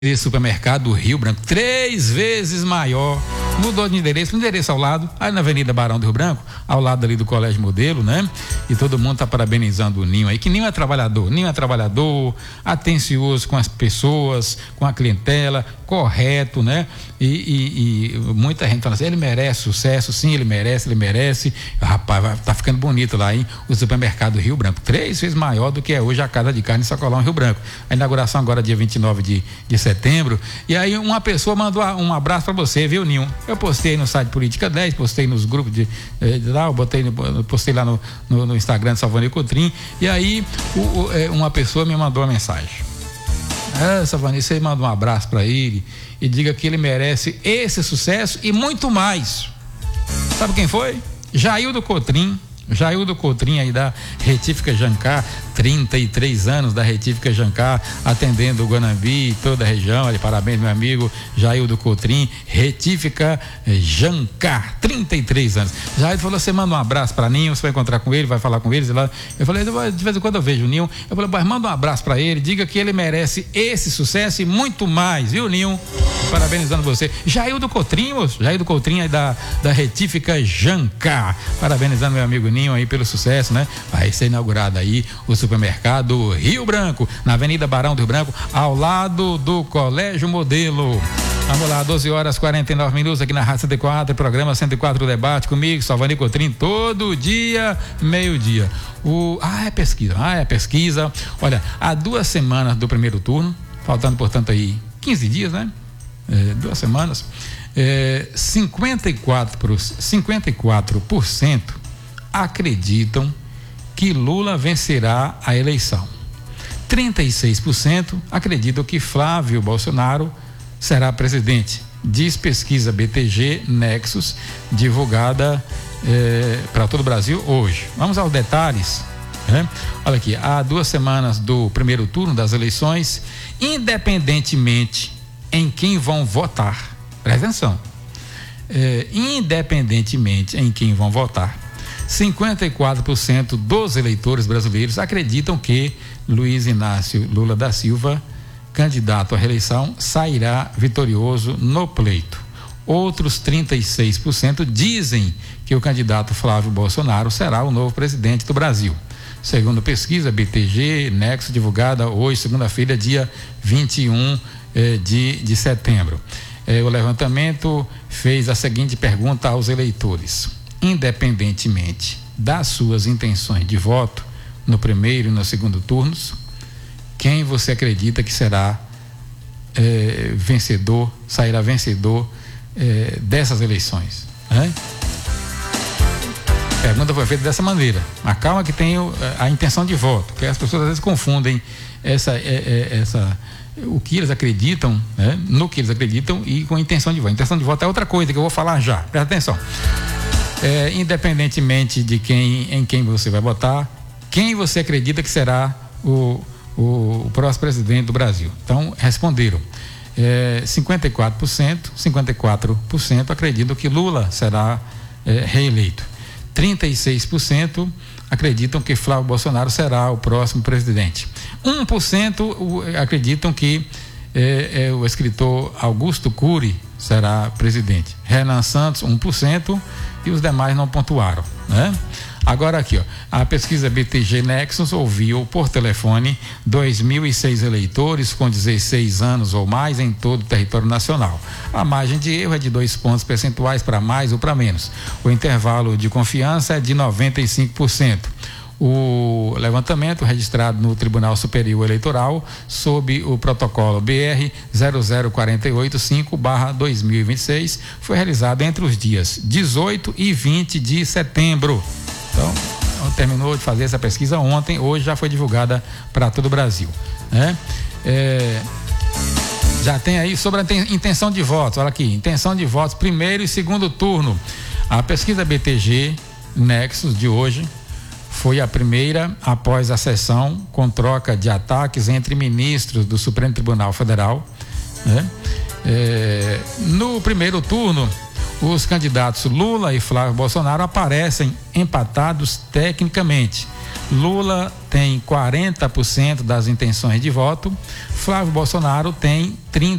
Esse supermercado do Rio Branco, 3 vezes maior, mudou de endereço, ao lado, aí na Avenida Barão do Rio Branco, ao lado ali do Colégio Modelo, né? E todo mundo tá parabenizando o Ninho aí, que Ninho é trabalhador, atencioso com as pessoas, com a clientela, correto, né? E muita gente fala assim, ele merece sucesso, sim, ele merece, rapaz, tá ficando bonito lá, hein? O supermercado do Rio Branco, 3 vezes maior do que é hoje a Casa de Carne em Sacolão, Rio Branco. A inauguração agora dia 29 de setembro, e aí uma pessoa mandou um abraço para você, viu, Ninho? Eu postei no site Política 10, postei nos grupos de lá, postei lá no Instagram de Salvani Cotrim, e aí uma pessoa me mandou uma mensagem. Salvani, você manda um abraço para ele e diga que ele merece esse sucesso e muito mais. Sabe quem foi? Jaildo Cotrim aí da Retífica Jancar, 33 anos da Retífica Jancar, atendendo o Guanambi e toda a região. Olha, parabéns, meu amigo Jaildo Cotrim, Retífica Jancar, 33 anos. Jaildo falou, você manda um abraço para Ninho, você vai encontrar com ele, vai falar com eles lá. Eu falei, de vez em quando eu vejo o Ninho, eu falei, manda um abraço para ele, diga que ele merece esse sucesso e muito mais, viu, Ninho? Parabenizando você. Jaildo Cotrim aí da Retífica Jancar, parabenizando meu amigo Ninho aí pelo sucesso, né? Vai ser inaugurado aí o supermercado Rio Branco, na Avenida Barão do Rio Branco, ao lado do Colégio Modelo. Vamos lá, 12h49 aqui na Rádio 104, programa 104 Debate, comigo, Salvani Cotrim, todo dia, meio-dia. É pesquisa. Olha, há 2 semanas do primeiro turno, faltando, portanto, aí 15 dias, né? 2 semanas, 54% acreditam que Lula vencerá a eleição. 36% acreditam que Flávio Bolsonaro será presidente. Diz pesquisa BTG Nexus, divulgada para todo o Brasil hoje. Vamos aos detalhes. Olha aqui, há 2 semanas do primeiro turno das eleições, independentemente em quem vão votar, presta atenção, independentemente em quem vão votar, 54% dos eleitores brasileiros acreditam que Luiz Inácio Lula da Silva, candidato à reeleição, sairá vitorioso no pleito. Outros 36% dizem que o candidato Flávio Bolsonaro será o novo presidente do Brasil. Segundo pesquisa BTG Nexo, divulgada hoje, segunda-feira, dia 21 de setembro. O levantamento fez a seguinte pergunta aos eleitores: independentemente das suas intenções de voto no primeiro e no segundo turnos, quem você acredita que será sairá vencedor dessas eleições? A pergunta foi feita dessa maneira, mas calma que tem a intenção de voto, porque as pessoas às vezes confundem o que eles acreditam, né? No que eles acreditam e com a intenção de voto. A intenção de voto é outra coisa que eu vou falar já, presta atenção. Independentemente de em quem você vai votar, quem você acredita que será o próximo presidente do Brasil? Então, responderam. 54% acreditam que Lula será reeleito. 36% acreditam que Flávio Bolsonaro será o próximo presidente. 1% acreditam que o escritor Augusto Cury será presidente. Renan Santos, 1%, e os demais não pontuaram, né? Agora aqui, a pesquisa BTG Nexus ouviu por telefone 2.006 eleitores com 16 anos ou mais em todo o território nacional. A margem de erro é de 2 pontos percentuais para mais ou para menos. O intervalo de confiança é de 95%. O levantamento registrado no Tribunal Superior Eleitoral sob o protocolo BR 00485/2026 foi realizado entre os dias 18 e 20 de setembro. Então, terminou de fazer essa pesquisa ontem, hoje já foi divulgada para todo o Brasil, né? Já tem aí sobre a intenção de votos, olha aqui, intenção de votos, primeiro e segundo turno. A pesquisa BTG Nexus de hoje foi a primeira após a sessão com troca de ataques entre ministros do Supremo Tribunal Federal, né? No primeiro turno, os candidatos Lula e Flávio Bolsonaro aparecem empatados tecnicamente, Lula tem 40% das intenções de voto, Flávio Bolsonaro tem